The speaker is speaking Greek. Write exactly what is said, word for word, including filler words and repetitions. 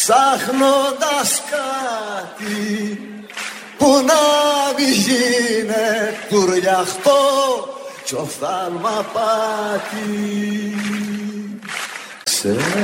ψάχνοντας κάτι που να μη γίνε τουριαχτό κι οφθάλμα πάτη.